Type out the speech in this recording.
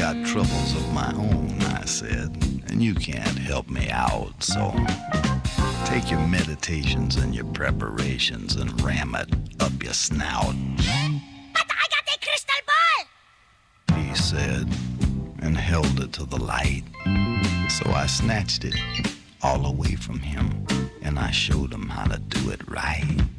got troubles of my own, I said, and you can't help me out, so take your meditations and your preparations and ram it up your snout. But I got a crystal ball! He said, and held it to the light. So I snatched it all away from him, and I showed him how to do it right.